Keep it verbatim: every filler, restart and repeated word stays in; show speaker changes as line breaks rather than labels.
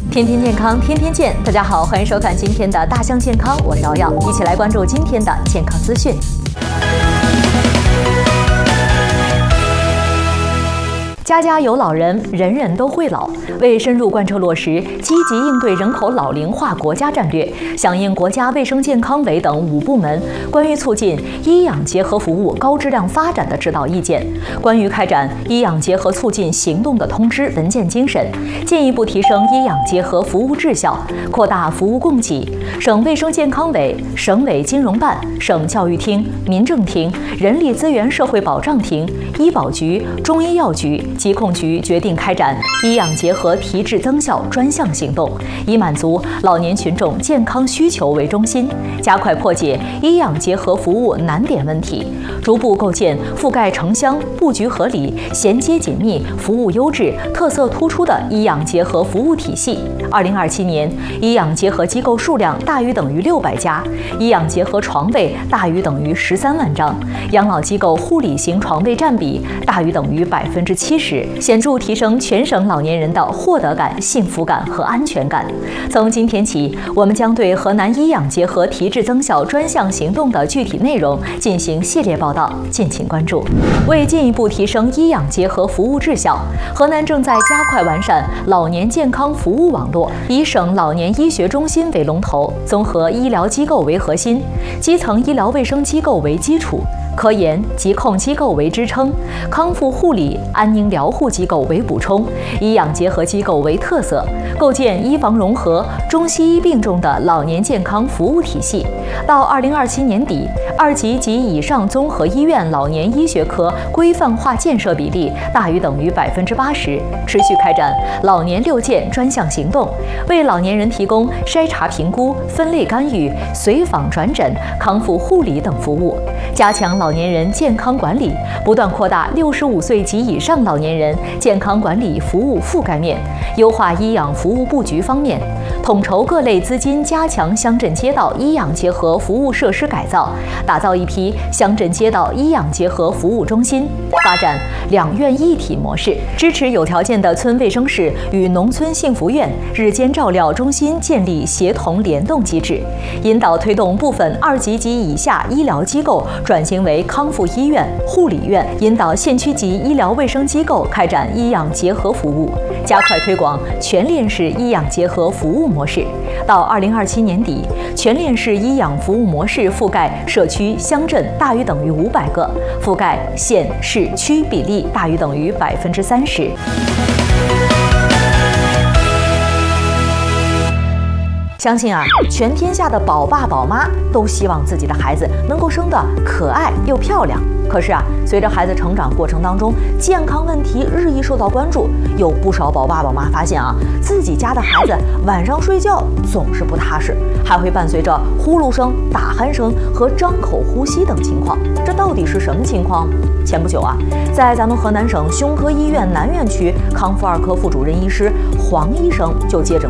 天天健康，天天见。大家好，欢迎收看今天的大象健康，我是瑶瑶，一起来关注今天的健康资讯。家家有老人，人人都会老。为深入贯彻落实积极应对人口老龄化国家战略，响应国家卫生健康委等五部门关于促进医养结合服务高质量发展的指导意见，关于开展医养结合促进行动的通知文件精神，进一步提升医养结合服务质效，扩大服务供给，省卫生健康委、省委金融办、省教育厅、民政厅、人力资源社会保障厅、医保局、中医药局、疾控局决定开展医养结合提质增效专项行动，以满足老年群众健康需求为中心，加快破解医养结合服务难点问题，逐步构建覆盖城乡、布局合理、衔接紧密、服务优质、特色突出的医养结合服务体系。二零二七年，医养结合机构数量大于等于六百家，医养结合床位大于等于十三万张，养老机构护理型床位占比大于等于百分之七十，显著提升全省老年人的获得感、幸福感和安全感。从今天起，我们将对河南医养结合提质增效专项行动的具体内容进行系列报道，敬请关注。为进一步提升医养结合服务质效，河南正在加快完善老年健康服务网络，以省老年医学中心为龙头，综合医疗机构为核心，基层医疗卫生机构为基础，科研疾控机构为支撑，康复护理安宁疗护机构为补充，医养结合机构为特色，构建医防融合、中西医并重的老年健康服务体系。到二零二七年底，二级及以上综合医院老年医学科规范化建设比例大于等于百分之八十。持续开展老年六健专项行动，为老年人提供筛查评估、分类干预、随访转诊、康复护理等服务，加强老年人健康管理，不断扩大六十五岁及以上老年人健康管理服务覆盖面，优化医养服务布局方面，统筹各类资金，加强乡镇街道医养结合服务设施改造，打造一批乡镇街道医养结合服务中心，发展两院一体模式，支持有条件的村卫生室与农村幸福院、日间照料中心建立协同联动机制，引导推动部分二级及以下医疗机构转型为康复医院、护理院，引导县区级医疗卫生机构开展医养结合服务，加快推广全链式医养结合服务模式。到二零二七年底，全链式医养服务模式覆盖社区、乡镇大于等于五百个，覆盖县市区比例大于等于百分之三十。相信啊，全天下的宝爸宝妈都希望自己的孩子能够生得可爱又漂亮。可是啊，随着孩子成长过程当中，健康问题日益受到关注，有不少宝爸宝妈发现啊，自己家的孩子晚上睡觉总是不踏实，还会伴随着呼噜声、打鼾声和张口呼吸等情况。这到底是什么情况？前不久啊，在咱们河南省胸科医院南苑区康复二科副主任医师黄医生就接诊